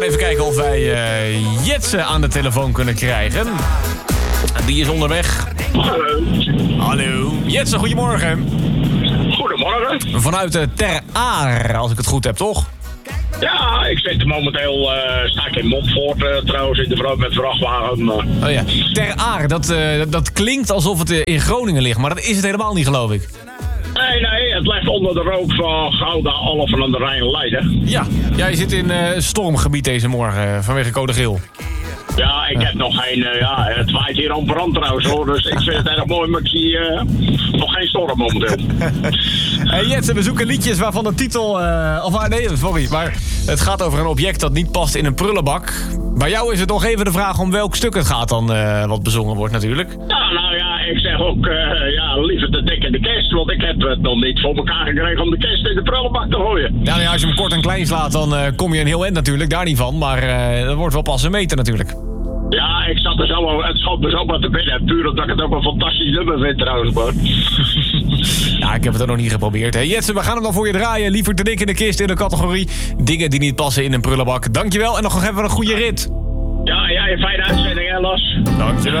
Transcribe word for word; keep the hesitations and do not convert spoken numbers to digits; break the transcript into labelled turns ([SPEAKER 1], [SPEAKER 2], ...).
[SPEAKER 1] Even kijken of wij uh, Jetsen aan de telefoon kunnen krijgen. Die is onderweg.
[SPEAKER 2] Hallo.
[SPEAKER 1] Hallo. Jetsen, goedemorgen.
[SPEAKER 2] Goedemorgen.
[SPEAKER 1] Vanuit uh, Ter Aar, als ik het goed heb, toch?
[SPEAKER 2] Ja, ik zit momenteel, uh, sta ik in Montfort uh, trouwens, in de vrouw met vrachtwagen. Uh.
[SPEAKER 1] Oh ja, Ter Aar, dat, uh, dat klinkt alsof het uh, in Groningen ligt, maar dat is het helemaal niet, geloof ik.
[SPEAKER 2] Nee, nee, het ligt onder de rook van Gouda, Alphen aan de Rijn-Leiden.
[SPEAKER 1] Ja, jij zit in uh, stormgebied deze morgen uh, vanwege code geel.
[SPEAKER 2] Ja, ik heb nog geen, uh, ja, het waait hier aan brand trouwens hoor, dus ik vind het erg mooi, maar ik zie uh, nog geen storm momenteel.
[SPEAKER 1] Hey Jetsen, we zoeken liedjes waarvan de titel, uh, of nee, sorry, maar het gaat over een object dat niet past in een prullenbak. Bij jou is het nog even de vraag om welk stuk het gaat dan, uh, wat bezongen wordt natuurlijk.
[SPEAKER 2] Ja, nou ja, ik zeg ook, uh, ja, liever de dik in de kist, want ik heb het nog niet voor elkaar gekregen om de kist in de prullenbak te gooien.
[SPEAKER 1] Ja, nou ja, als je hem kort en klein slaat, dan uh, kom je een heel eind natuurlijk, daar niet van, maar uh, dat wordt wel pas een meter natuurlijk.
[SPEAKER 2] Ja, ik zat er zo, het schoot me zo wat te binnen. Puur omdat ik het ook een fantastisch nummer vind trouwens, man.
[SPEAKER 1] Ja, ik heb het er nog niet geprobeerd. Hey Jetsen, we gaan hem dan voor je draaien. Liever te dik in de kist in de categorie dingen die niet passen in een prullenbak. Dankjewel en nog even een goede rit.
[SPEAKER 2] Ja, ja, een fijne uitzending hè, Las.
[SPEAKER 1] Dankjewel.